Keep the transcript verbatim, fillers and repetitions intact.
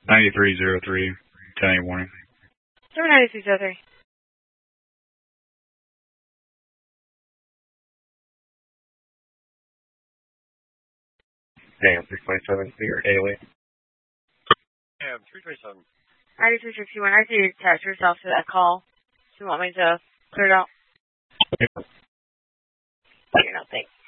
ninety-three oh three, ten eight warning. seven ninety-six oh three. Damn, three twenty-seven, clear daily. Damn, three twenty-seven. ninety-three sixty-one, I see you attach yourself to that call. Do you want me to clear it out? Yep. You know, thanks.